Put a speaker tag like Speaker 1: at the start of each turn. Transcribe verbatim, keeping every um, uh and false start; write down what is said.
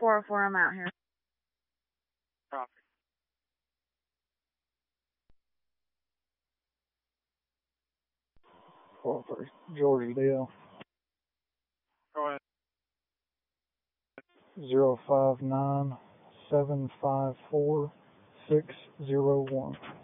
Speaker 1: four oh four, I'm out here.
Speaker 2: Copy.
Speaker 3: four oh four, George Leo.
Speaker 2: Go ahead.
Speaker 3: zero five nine seven five four six zero one.